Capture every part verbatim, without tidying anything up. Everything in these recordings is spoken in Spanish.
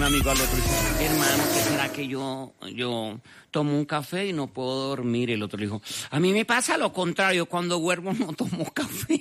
amigo al otro dice, hermano, ¿qué será que yo, yo tomo un café y no puedo dormir? El otro le dijo, a mí me pasa lo contrario, cuando duermo no tomo café.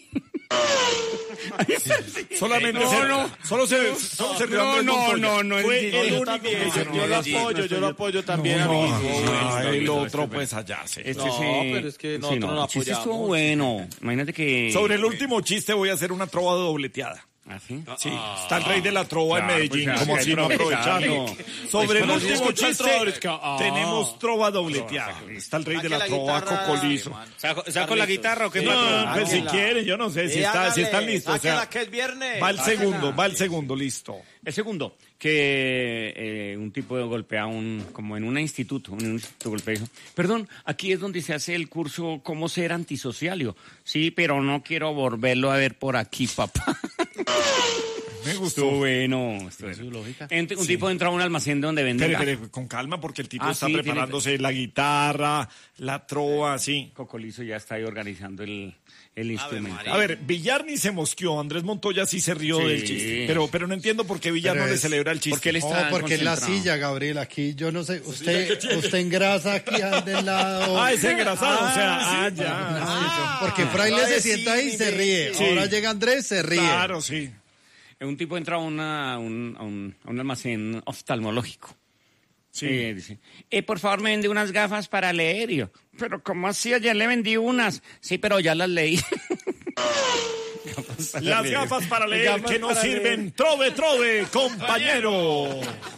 Solamente no, se, no, solo se, solo se no, no, no, no, fue no, el yo único también, que se yo lo apoyo, yo lo apoyo también, no, amigo. no, no, el no, otro no, pues allá se. Este No, sí, pero es que sí, nosotros no, no el chiste estuvo apoyamos. bueno. Imagínate que... Sobre el último chiste voy a hacer una trova dobleteada. ¿Ah, sí? Sí, está el rey de la trova Claro, en Medellín, pues, como hay si no que aprovecharlo. aprovecharlo. Sobre el Pues, último cuando se escucha el chiste trova, es que, ah. tenemos trova dobleteada. Está el rey de la trova, Cocolizo. ¿Saco, saco la guitarra o qué? Sí, patrón? No, pues si Hágala. quieren, yo no sé si, Sí, está, si hágale, están listos. O sea, sáquela que es viernes. va el Sáquela. segundo, va el segundo, listo. El segundo, que eh, un tipo golpea a un, como en un instituto, un instituto golpea y dijo, perdón, aquí es donde se hace el curso Cómo ser antisocialio. Sí, pero no quiero volverlo a ver por aquí, papá. Me gustó. Estuvo bueno. Estuvo bueno. Ent- un Sí. tipo entra a un almacén donde venden Espere, gafas. espere, con calma, porque el tipo Ah, está sí, preparándose la guitarra, la trova, sí. Cocolizo ya está ahí organizando el, el instrumento. María. A ver, Villar ni se mosqueó, Andrés Montoya sí se rió Sí. del chiste. Pero, pero no entiendo por qué Villar Pero no le es- celebra el chiste. porque él No, está porque es la concentrado. silla, Gabriel. Aquí yo no sé. Usted, usted engrasa aquí del lado. Ah, es engrasado, o sea, ah, sí. ya. Ah, porque Fraile se sienta ahí y se ríe. Sí. Ahora llega Andrés, se ríe. Claro, sí. Un tipo entra a, una, a, un, a, un, a un almacén oftalmológico. Sí. Eh, dice, eh, por favor, me vende unas gafas para leer. Y yo, pero ¿cómo así? Ayer le vendí unas. Sí, pero ya las leí. Las gafas para leer Gafas que no para sirven. Trove, trove, compañero.